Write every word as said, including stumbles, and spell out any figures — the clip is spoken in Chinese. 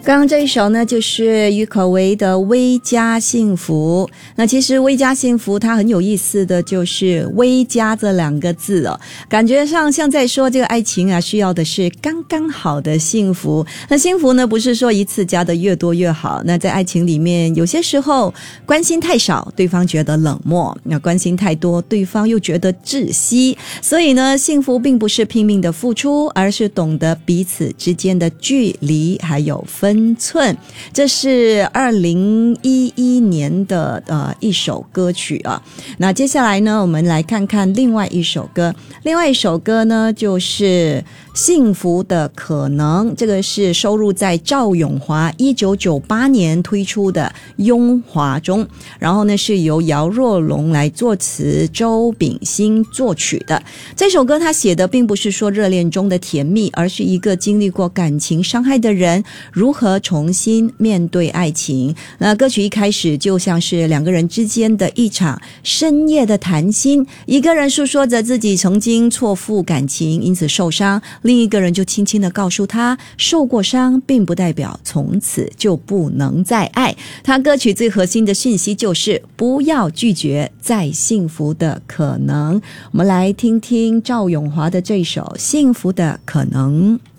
刚刚这一首呢，就是郁可唯的《微加幸福》。那其实微加幸福它很有意思的就是微加这两个字哦，感觉上像在说这个爱情啊，需要的是刚刚好的幸福。那幸福呢，不是说一次加的越多越好。那在爱情里面，有些时候关心太少，对方觉得冷漠；那关心太多，对方又觉得窒息。所以呢，幸福并不是拼命的付出，而是懂得彼此之间的距离还有分寸。这是二零一一年的呃一首歌曲啊。那接下来呢，我们来看看另外一首歌。另外一首歌呢，就是幸福的可能，这个是收录在赵咏华一九九八年推出的《拥华》中，然后呢是由姚若龙来作词，周秉新作曲的。这首歌他写的并不是说热恋中的甜蜜，而是一个经历过感情伤害的人如何重新面对爱情。那歌曲一开始就像是两个人之间的一场深夜的谈心，一个人诉说着自己曾经错付感情因此受伤，另一个人就轻轻地告诉他，受过伤并不代表从此就不能再爱。他歌曲最核心的讯息就是不要拒绝再幸福的可能。我们来听听赵咏华的这首《幸福的可能》。